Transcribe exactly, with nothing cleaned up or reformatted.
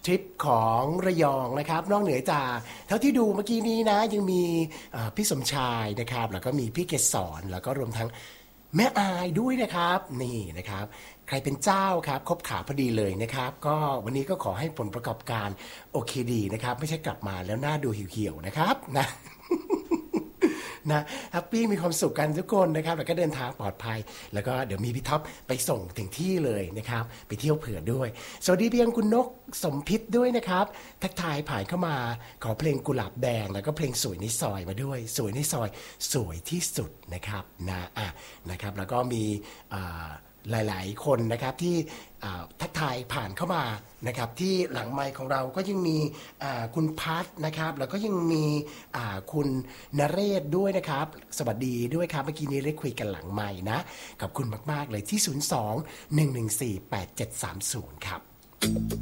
ทริปของระยองนะครับนอกเหนือจากเท่าที่ดูเมื่อกี้นี้นะยังมีพี่สมชายนะครับแล้วก็มีพี่เกศรแล้วก็รวมทั้งแม่อายด้วยนะครับนี่นะครับใครเป็นเจ้าครับครบขาพอดีเลยนะครับก็วันนี้ก็ขอให้ผลประกอบการโอเคดีนะครับไม่ใช่กลับมาแล้วหน้าดูเหี่ยวๆนะครับนะนะแฮปปี้มีความสุขกันทุกคนนะครับแล้วก็เดินทางปลอดภัยแล้วก็เดี๋ยวมีพี่ท็อปไปส่งถึงที่เลยนะครับไปเที่ยวเผื่อด้วยสวัสดีเพียงคุณนกสมพิษด้วยนะครับทักทายผ่านเข้ามาขอเพลงกุหลาบแดงแล้วก็เพลงสวยในซอยมาด้วยสวยในซอยสวยที่สุดนะครับนะอ่ะนะครับแล้วก็มีอ่าหลายๆคนนะครับที่ทักทายผ่านเข้ามานะครับที่หลังไมค์ของเราก็ยังมีคุณพัทนะครับแล้วก็ยังมีคุณนเรศด้วยนะครับสวัสดีด้วยครับเมื่อกี้นี้ได้คุยกันหลังไมค์นะขอบคุณมากๆเลยที่ศูนย์ สอง หนึ่ง หนึ่ง สี่ แปด เจ็ด สาม ศูนย์ครับ